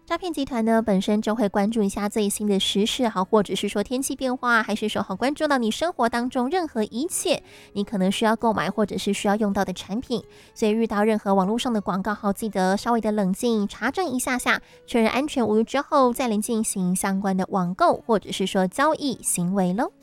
诈骗集团呢本身就会关注一下最新的时事，好，或者是说天气变化，还是说好关注到你生活当中任何一切你可能需要购买或者是需要用到的产品。所以遇到任何网络上的广告，好，记得稍微的冷静查证一下下，确认安全无虞之后，再来进行相关的网购或者是说交易行为喽。